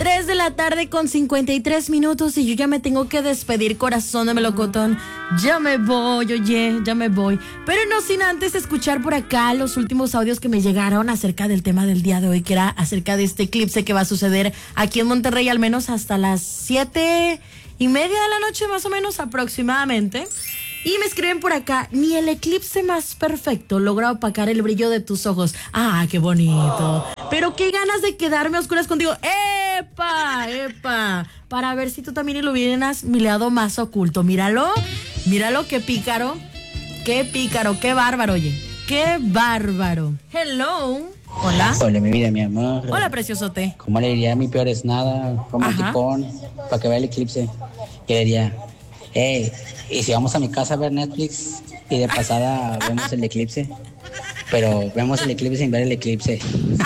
3 de la tarde con 53 minutos y yo ya me tengo que despedir, corazón de melocotón. Ya me voy, oye, ya me voy. Pero no sin antes escuchar por acá los últimos audios que me llegaron acerca del tema del día de hoy, que era acerca de este eclipse que va a suceder aquí en Monterrey, al menos hasta las 7:30 de la noche, más o menos, aproximadamente. Y me escriben por acá: ni el eclipse más perfecto logra opacar el brillo de tus ojos. Ah, qué bonito. Pero qué ganas de quedarme a oscuras contigo. ¡Epa! ¡Epa! Para ver si tú también iluminas mi lado más oculto. Míralo, míralo, qué pícaro. Qué pícaro, qué bárbaro, oye. Qué bárbaro. Hello. Hola. Hola, mi vida, mi amor. Hola, preciosote. ¿Cómo le diría a mi peor es nada? Romanticón, para que vea el eclipse. Y le diría, hey, ¿y si vamos a mi casa a ver Netflix y de pasada vemos el eclipse? Pero vemos el eclipse sin ver el eclipse.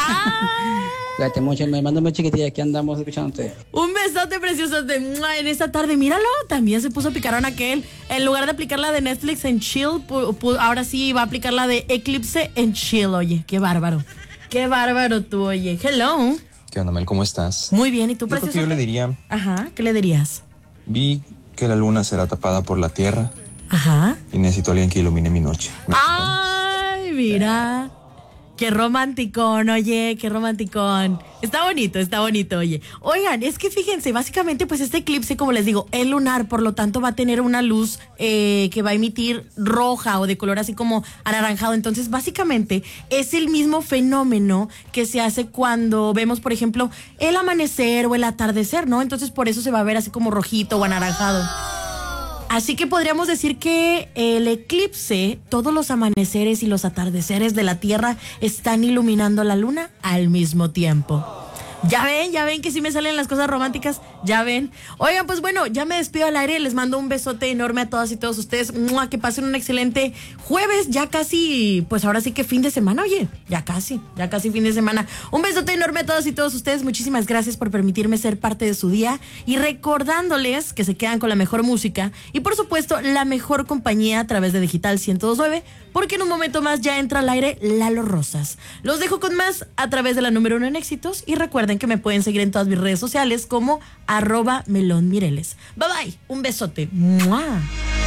Cuídate mucho, me mando muy chiquitilla, aquí andamos escuchándote. Un besote preciosote en esta tarde. Míralo, también se puso picarón aquel. En lugar de aplicar la de Netflix en chill, ahora sí va a aplicar la de eclipse en chill. Oye, qué bárbaro. Qué bárbaro tú, oye. Hello. ¿Qué onda, Mel? ¿Cómo estás? Muy bien, ¿y tú, Yo creo preciosote? que yo le diría... Ajá, ¿qué le dirías? Vi que la luna será tapada por la tierra Ajá. y necesito a alguien que ilumine mi noche. Ay, mira. Qué romanticón, oye, qué romanticón. Está bonito, oye. Oigan, es que fíjense, básicamente, pues este eclipse, como les digo, es lunar, por lo tanto va a tener una luz que va a emitir roja o de color así como anaranjado. Entonces, básicamente, es el mismo fenómeno que se hace cuando vemos, por ejemplo, el amanecer o el atardecer, ¿no? Entonces, por eso se va a ver así como rojito o anaranjado. Así que podríamos decir que el eclipse, todos los amaneceres y los atardeceres de la Tierra están iluminando la luna al mismo tiempo. Ya ven que sí me salen las cosas románticas, ya ven. Oigan, pues bueno, ya me despido al aire, les mando un besote enorme a todas y todos ustedes. ¡Mua! Que pasen un excelente jueves, ya casi, pues ahora sí que fin de semana, oye, ya casi fin de semana. Un besote enorme a todas y todos ustedes, muchísimas gracias por permitirme ser parte de su día y recordándoles que se quedan con la mejor música y por supuesto la mejor compañía a través de Digital 102.9, porque en un momento más ya entra al aire Lalo Rosas. Los dejo con más a través de la número 1 en éxitos y recuerden que me pueden seguir en todas mis redes sociales como @melonmireles. Bye bye, un besote. ¡Mua!